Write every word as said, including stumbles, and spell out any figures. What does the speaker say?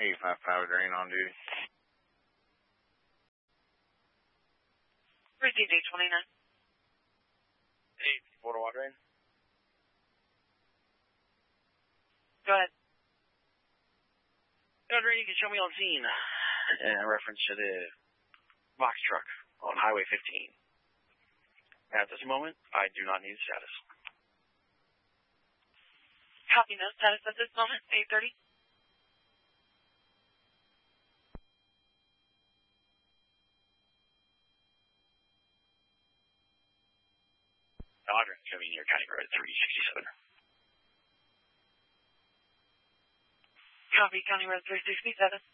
eight five five drain on duty. Received eight twenty-nine. eight four to water drain. Go ahead. Water drain, you can show me on scene. In reference to the box truck on Highway fifteen. At this moment, I do not need status. Copy, no status at this moment, eight thirty. Audrey, coming near County Road three sixty-seven. Copy, County Road three sixty-seven.